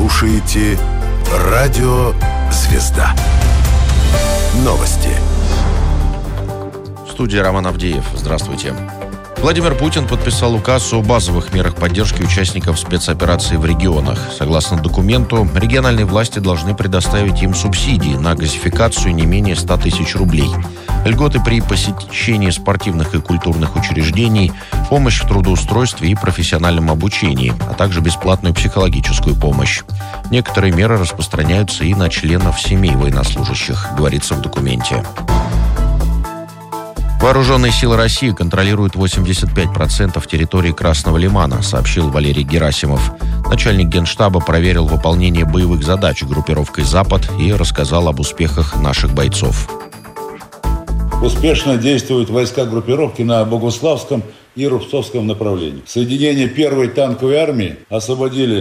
слушаете «Радио Звезда». Новости. В студии Роман Авдеев. Здравствуйте. Владимир Путин подписал указ о базовых мерах поддержки участников спецоперации в регионах. Согласно документу, региональные власти должны предоставить им субсидии на газификацию не менее 100 тысяч рублей, льготы при посещении спортивных и культурных учреждений, помощь в трудоустройстве и профессиональном обучении, а также бесплатную психологическую помощь. Некоторые меры распространяются и на членов семей военнослужащих, говорится в документе. Вооруженные силы России контролируют 85% территории Красного Лимана, сообщил Валерий Герасимов. Начальник Генштаба проверил выполнение боевых задач группировкой «Запад» и рассказал об успехах наших бойцов. Успешно действуют войска группировки на Богуславском и Рубцовском направлении. Соединения 1-й танковой армии освободили